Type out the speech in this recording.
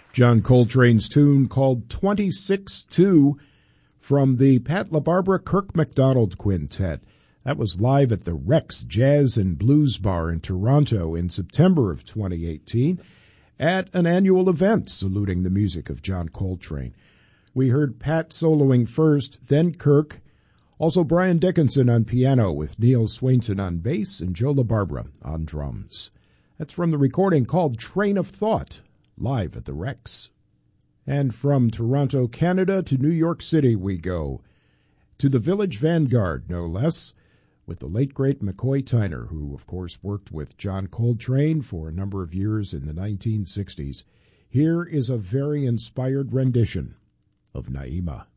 John Coltrane's tune called 26-2 from the Pat LaBarbera Kirk MacDonald Quintet. That was live at the Rex Jazz and Blues Bar in Toronto in September of 2018 at an annual event saluting the music of John Coltrane. We heard Pat soloing first, then Kirk, also Brian Dickinson on piano with Neil Swainson on bass and Joe LaBarbera on drums. That's from the recording called Train of Thought, live at the Rex. And from Toronto, Canada to New York City we go, to the Village Vanguard, no less, with the late, great McCoy Tyner, who, of course, worked with John Coltrane for a number of years in the 1960s. Here is a very inspired rendition of Naima.